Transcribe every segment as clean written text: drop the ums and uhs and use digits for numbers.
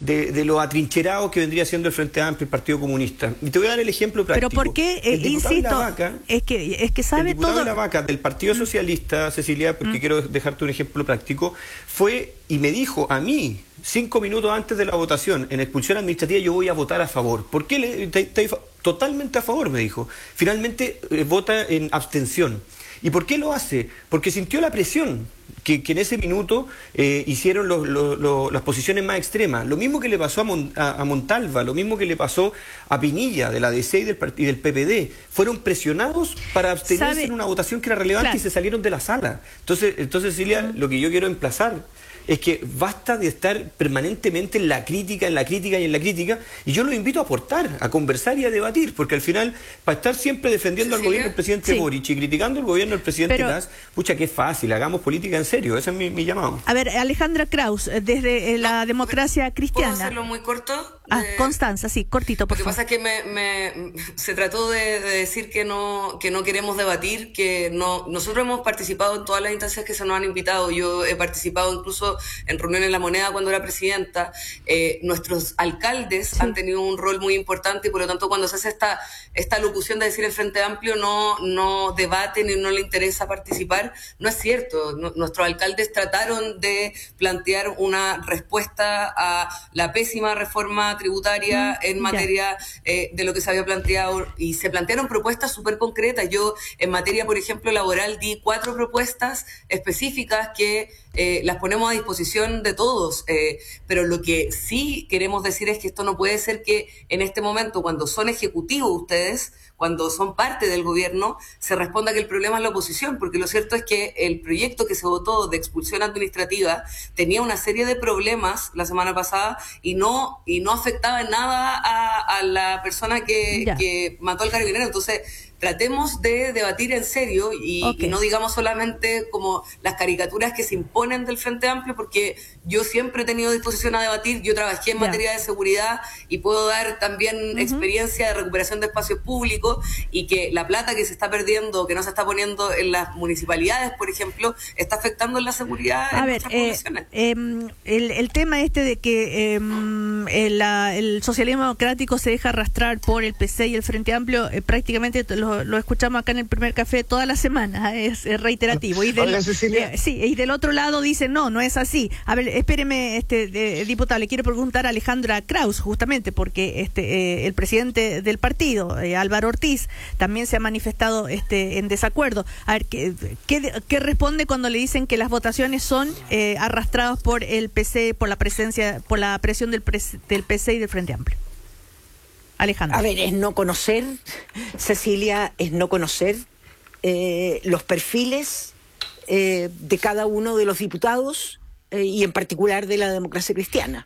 de lo atrincherado que vendría siendo el Frente Amplio, el Partido Comunista. Y te voy a dar el ejemplo práctico. Pero ¿por qué? Insisto, es que sabe el diputado todo. de la Vaca, del Partido Socialista, Cecilia, porque quiero dejarte un ejemplo práctico, fue y me dijo a mí, 5 minutos antes de la votación, en expulsión administrativa yo voy a votar a favor. ¿Por qué? Totalmente a favor, me dijo. Finalmente vota en abstención. ¿Y por qué lo hace? Porque sintió la presión que en ese minuto hicieron las posiciones más extremas. Lo mismo que le pasó a Montalva, lo mismo que le pasó a Pinilla, de la DC y del PPD. Fueron presionados para abstenerse en una votación que era relevante, claro, y se salieron de la sala. Entonces Cecilia, lo que yo quiero emplazar es que basta de estar permanentemente en la crítica, en la crítica y en la crítica, y yo los invito a aportar, a conversar y a debatir, porque al final, para estar siempre defendiendo al gobierno del presidente Boric y criticando al gobierno del presidente Lass, pucha, que es fácil, hagamos política en serio, ese es mi llamado. A ver, Alejandra Kraus, desde la Democracia Cristiana. ¿Puedo hacerlo muy corto? Constanza, sí, cortito, por favor. Lo que pasa es que se trató de decir que no queremos debatir, que no. Nosotros hemos participado en todas las instancias que se nos han invitado. Yo he participado incluso en reuniones en La Moneda cuando era presidenta. Nuestros alcaldes han tenido un rol muy importante y por lo tanto cuando se hace esta locución de decir el Frente Amplio no debaten y no le interesa participar, no es cierto. Nuestros alcaldes trataron de plantear una respuesta a la pésima reforma tributaria en materia de lo que se había planteado, y se plantearon propuestas súper concretas. Yo en materia, por ejemplo, laboral di 4 propuestas específicas que las ponemos a disposición de todos, pero lo que sí queremos decir es que esto no puede ser que en este momento, cuando son ejecutivos ustedes, cuando son parte del gobierno, se responda que el problema es la oposición, porque lo cierto es que el proyecto que se votó de expulsión administrativa tenía una serie de problemas la semana pasada y no afectaba en nada a la persona que mató al carabinero. Entonces, tratemos de debatir en serio y no digamos solamente como las caricaturas que se imponen del Frente Amplio, porque yo siempre he tenido disposición a debatir. Yo trabajé en materia de seguridad y puedo dar también experiencia de recuperación de espacios públicos, y que la plata que se está perdiendo, que no se está poniendo en las municipalidades, por ejemplo, está afectando en la seguridad en nuestras poblaciones. El tema de que el socialismo democrático se deja arrastrar por el PC y el Frente Amplio, prácticamente lo escuchamos acá en el primer café toda la semana, es reiterativo. Y del otro lado dicen, no es así. A ver, espéreme, diputado, le quiero preguntar a Alejandra Kraus, justamente porque el presidente del partido, Álvaro Ortiz, también se ha manifestado en desacuerdo. A ver, ¿qué responde cuando le dicen que las votaciones son arrastradas por el PC, por la presión del PC y del Frente Amplio? Alejandra. A ver, es no conocer, Cecilia, es no conocer los perfiles de cada uno de los diputados y en particular de la Democracia Cristiana.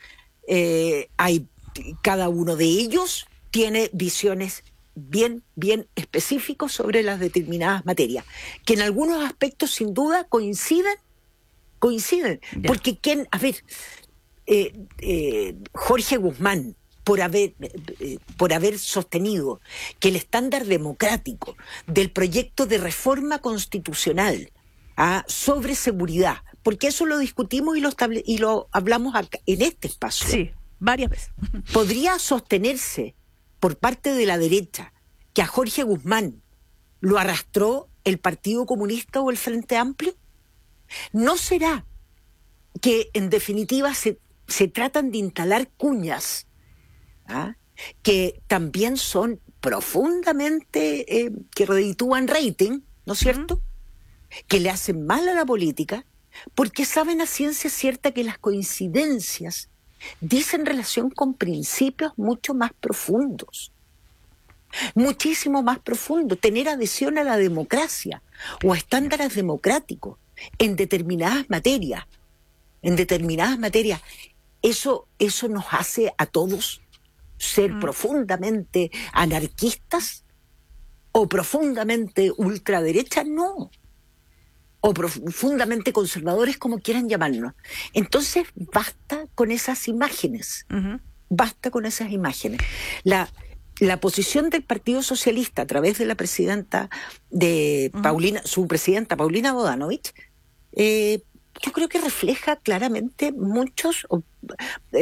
Cada uno de ellos tiene visiones bien específicas sobre las determinadas materias, que en algunos aspectos sin duda coinciden, porque Jorge Guzmán, por haber sostenido que el estándar democrático del proyecto de reforma constitucional sobre seguridad, porque eso lo discutimos y lo hablamos acá, en este espacio. Sí, varias veces. ¿Podría sostenerse por parte de la derecha que a Jorge Guzmán lo arrastró el Partido Comunista o el Frente Amplio? ¿No será que en definitiva se tratan de instalar cuñas que también son profundamente, que reditúan rating, ¿no es cierto? Que le hacen mal a la política, porque saben a ciencia cierta que las coincidencias dicen relación con principios mucho más profundos, muchísimo más profundos. Tener adhesión a la democracia o a estándares democráticos en determinadas materias, eso nos hace a todos ser profundamente anarquistas o profundamente ultraderecha, no, o profundamente conservadores, como quieran llamarnos. Entonces basta con esas imágenes, La posición del Partido Socialista a través de la presidenta su presidenta Paulina Bodanovich, yo creo que refleja claramente muchos